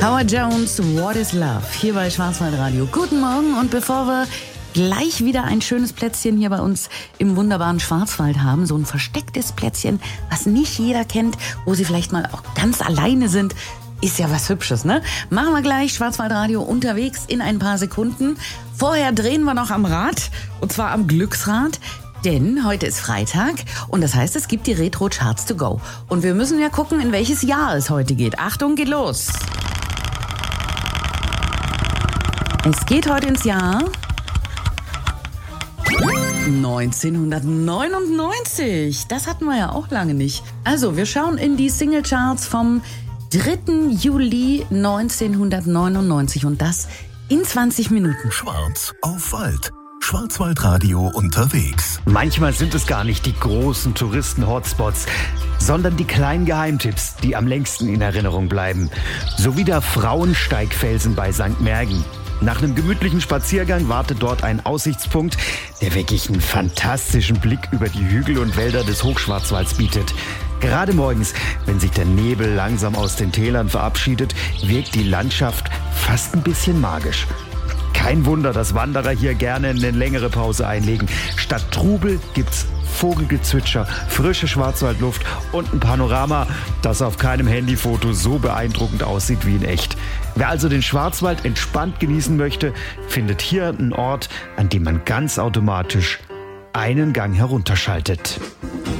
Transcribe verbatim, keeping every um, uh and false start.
Howard Jones, What is Love? Hier bei Schwarzwaldradio. Guten Morgen, und bevor wir gleich wieder ein schönes Plätzchen hier bei uns im wunderbaren Schwarzwald haben, so ein verstecktes Plätzchen, was nicht jeder kennt, wo Sie vielleicht mal auch ganz alleine sind, ist ja was Hübsches, ne? Machen wir gleich. Schwarzwaldradio unterwegs in ein paar Sekunden. Vorher drehen wir noch am Rad, und zwar am Glücksrad. Denn heute ist Freitag und das heißt, es gibt die Retro Charts to go. Und wir müssen ja gucken, in welches Jahr es heute geht. Achtung, geht los! Es geht heute ins Jahr neunzehnhundertneunundneunzig. Das hatten wir ja auch lange nicht. Also, wir schauen in die Singlecharts vom dritten Juli neunzehnhundertneunundneunzig und das in zwanzig Minuten. Schwarz auf Wald. Schwarzwaldradio unterwegs. Manchmal sind es gar nicht die großen Touristen-Hotspots, sondern die kleinen Geheimtipps, die am längsten in Erinnerung bleiben. So wie der Frauensteigfelsen bei Sankt Märgen. Nach einem gemütlichen Spaziergang wartet dort ein Aussichtspunkt, der wirklich einen fantastischen Blick über die Hügel und Wälder des Hochschwarzwalds bietet. Gerade morgens, wenn sich der Nebel langsam aus den Tälern verabschiedet, wirkt die Landschaft fast ein bisschen magisch. Kein Wunder, dass Wanderer hier gerne eine längere Pause einlegen. Statt Trubel gibt's Vogelgezwitscher, frische Schwarzwaldluft und ein Panorama, das auf keinem Handyfoto so beeindruckend aussieht wie in echt. Wer also den Schwarzwald entspannt genießen möchte, findet hier einen Ort, an dem man ganz automatisch einen Gang herunterschaltet.